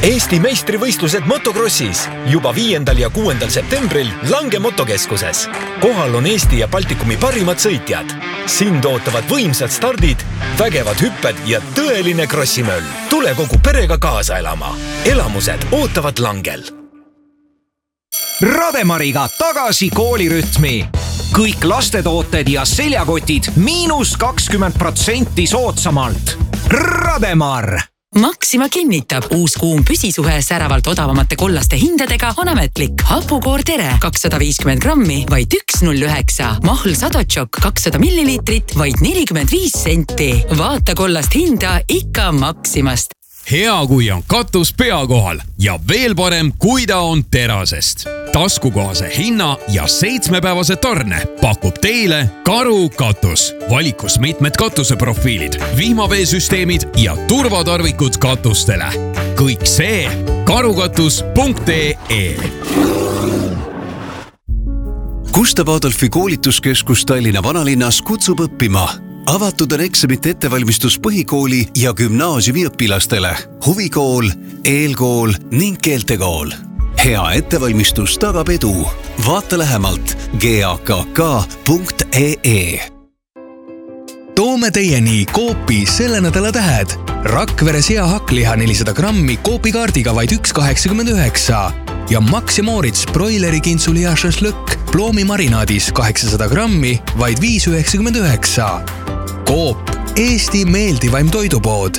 Eesti meistrivõistlused motokrossis juba 5. ja 6. septembril Lange motokeskuses. Kohal on Eesti ja Baltikumi parimad sõitjad. Sind ootavad võimsad stardid, vägevad hüpped ja tõeline krossimöll. Tule kogu perega kaasa elama. Elamused ootavad Langel. Rademariga tagasi koolirütmi. Kõik lastetooted ja seljakotid -20% soodsamalt. Rademar! Maxima kinnitab, uus kuum püsisuhe säravalt odavamate kollaste hindadega on ametlik. Hapukoor Tere 250 grammi, vaid 1,09. Mahl Sadotšok 200 milliliitrit, vaid 45 senti. Vaata kollast hinda ikka Maximast. Hea, kui on katus pea kohal ja veel parem, kui ta on terasest. Taskukohase hinna ja 7-päevase tarne pakub teile Karu katus. Valikus mitmed katuseprofiilid, vihmaveesüsteemid ja turvatarvikud katustele. Kõik see karukatus.ee. Gustav Adolfi koolituskeskus Tallinna vanalinnas kutsub õppima. Avatud on eksamite ettevalmistus põhikooli ja gümnaasiumi õpilastele, huvikool, eelkool ning keeltekool. Hea ettevalmistus tagab edu. Vaata lähemalt gakk.ee. Toome teieni Coopi selle nädala tähed. Rakvere seahakkliha 400 grammi Coopi kaardiga vaid 1,89 ja Max & Moritz broileri kintsuli ja šašlõkk ploomi marinaadis 800 grammi vaid 5,99. Coop, Eesti meeldivaim toidupood.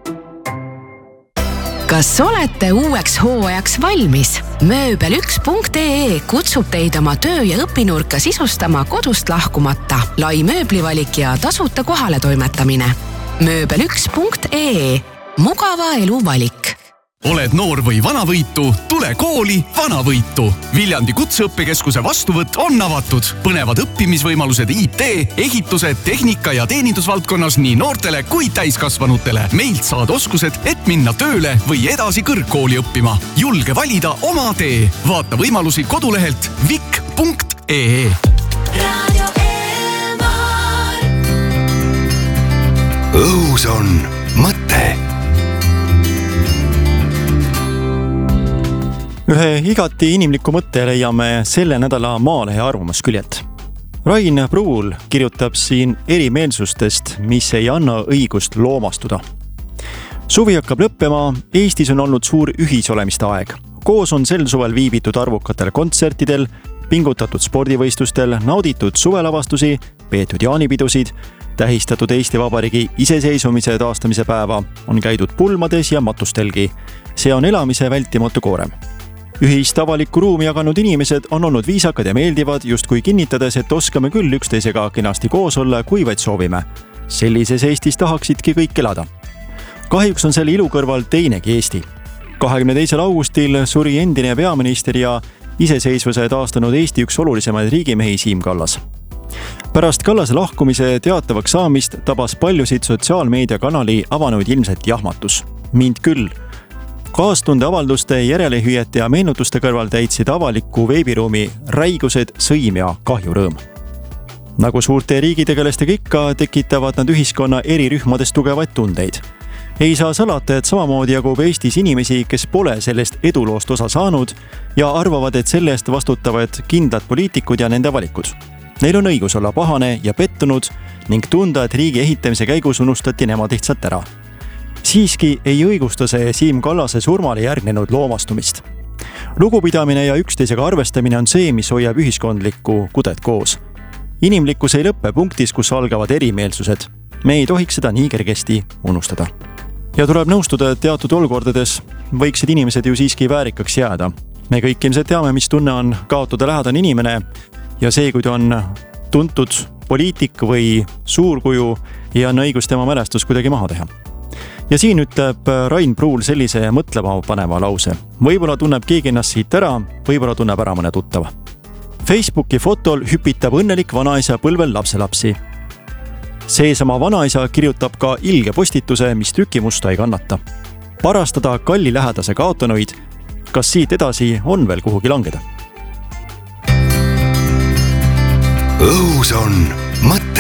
Kas olete uueks hooajaks valmis? Mööbel1.ee kutsub teid oma töö- ja õpinurka sisustama kodust lahkumata. Lai mööblivalik ja tasuta kohale toimetamine. Mööbel1.ee. Mugava elu valik. Oled noor või vanavõitu? Tule kooli Vanavõitu. Viljandi kutseõppekeskuse vastuvõtt on avatud. Põnevad õppimisvõimalused IT, ehituse, tehnika ja teenindusvaldkonnas nii noortele kui täiskasvanutele. Meilt saad oskused, et minna tööle või edasi kõrgkooli õppima. Julge valida oma tee. Vaata võimalusi kodulehelt vik.ee. Radio Elmar. Õhus on mõte. Ühe igati inimliku mõtte leiame selle nädala Maalehe arvamusküljelt. Rain Pruul kirjutab siin erimeelsustest, mis ei anna õigust loomastuda. Suvi hakkab lõppema, Eestis on olnud suur ühisolemiste aeg. Koos on sel suvel viibitud arvukatel kontsertidel, pingutatud spordivõistlustel, nauditud suvelavastusi, peetud jaanipidusid, tähistatud Eesti Vabariigi iseseisvumise taastamise päeva, on käidud pulmades ja matustelgi. See on elamise vältimatu koorem. Ühist avalikku ruumi jaganud inimesed on olnud viisakad ja meeldivad, justkui kinnitades, et oskame küll üksteisega kenasti koos olla, kui vaid soovime. Sellises Eestis tahaksidki kõik elada. Kahjuks on selle ilu kõrval teinegi Eesti. 22. augustil suri endine peaminister ja iseseisvuse taastanud Eesti üks olulisemaid riigimehi Siim Kallas. Pärast Kallase lahkumise teatavaks saamist tabas paljusid sotsiaalmeediakanali avanuid ilmselt jahmatus. Mind küll. Kaastunde avalduste, järelehüüete ja meenutuste kõrval täitsid avaliku veebiruumi räigused, sõim ja kahjurõõm. Nagu suurte riigitegelastega ikka, tekitavad nad ühiskonna eri rühmades tugevaid tundeid. Ei saa salata, et samamoodi jagub Eestis inimesi, kes pole sellest eduloost osa saanud ja arvavad, et selle eest vastutavad kindlad poliitikud ja nende valikud. Neil on õigus olla pahane ja pettunud ning tunda, et riigi ehitamise käigus unustati nemad lihtsalt ära. Siiski ei õigusta see Siim Kallase surmale järgnenud loomastumist. Lugupidamine ja üksteisega arvestamine on see, mis hoiab ühiskondlikku kudet koos. Inimlikkus ei lõppe punktis, kus algavad erimeelsused. Me ei tohiks seda nii kergesti unustada. Ja tuleb nõustuda, et teatud olukordades võiksid inimesed ju siiski väärikaks jääda. Me kõik ilmselt teame, mis tunne on kaotada lähedane inimene ja see, kui ta on tuntud poliitik või suurkuju ja on õigus tema mälestus kuidagi maha teha. Ja siin ütleb Rain Pruul sellise mõtlema paneva lause. Võibolla tunneb keegi ennast siit ära, võibolla tunneb ära mõne tuttava. Facebooki fotol hüpitab õnnelik vanaisa põlvel lapselapsi. Seesama vanaisa kirjutab ka ilge postituse, mis trükimusta ei kannata. Parastada kalli lähedase kaotanuid, kas siit edasi on veel kuhugi langeda? Õhus on mõte.